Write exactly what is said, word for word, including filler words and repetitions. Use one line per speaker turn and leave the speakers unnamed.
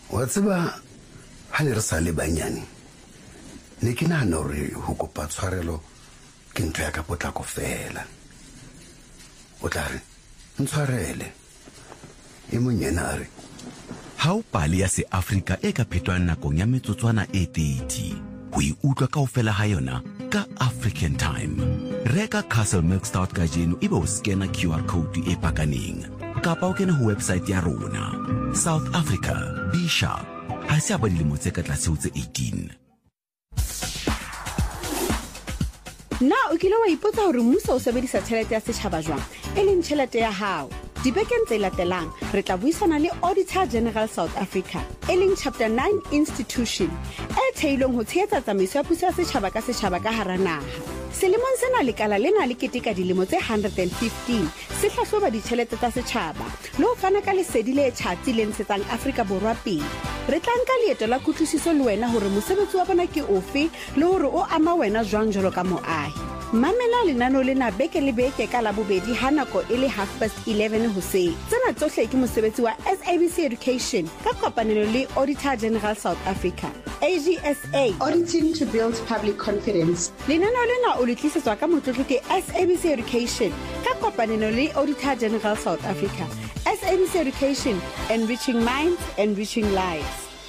wa tseba ha le re sa le banyane ne ke nahana hore ho kopa tshwarelo ke ntho ya ka potlako fela o tla re ntshwarele e monyena a re
ha o pale ya se Africa e ka phetwang nakong ya metsotswana e thirty ho e utlwa kaofela ha yona ka African Time. Reka Castle Milk Stout ka jeno ebe o scanner Q R code e pakaneng kapa o kena ho website ya rona. South Africa, be sharp. Ha se a ba dilemo tse ka tlase ho tse eighteen.
Na o kile wa ipotsa hore mmuso o sebedisa tjhelete ya setjhaba jwang e leng tjhelete ya hao? Dibekeng tse latelang re tla buisana le Auditor General South Africa e leng Chapter nine institution e theilweng ho tshehetsa tsamaiso ya puso ya setjhaba ka setjhaba ka hara naha. Selemong sena lekala lena le keteka dilemo tse one hundred fifteen se hlahloba ditjhelete tsa setjhaba le ho fana ka lesedi le tjhatsi le ntshetsang Afrika Borwa pele. Re tla nka leeto la kutlwisiso le wena hore mosebetsi wa bona ke ofe le hore o ama wena jwang jwalo ka moahi. Mamela lenano lena beke le beke ka la bobedi ha nako e le half past eleven hoseng. Tsena tsohle ke mosebetsi wa S A B C Education ka kopanelo le Auditor General South Africa. A G S A, Auditing to Build Public Confidence. Lenano lena o le tlisetswa ka motlotlo ke S A B C Education ka kopanelo le Auditor General South Africa. S A B C Education, enriching minds, enriching lives.